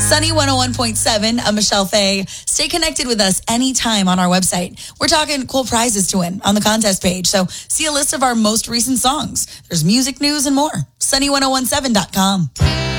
Sunny 101.7, I'm Michelle Fay. Stay connected with us anytime on our website. We're talking cool prizes to win on the contest page. So see a list of our most recent songs. There's music news and more. Sunny1017.com.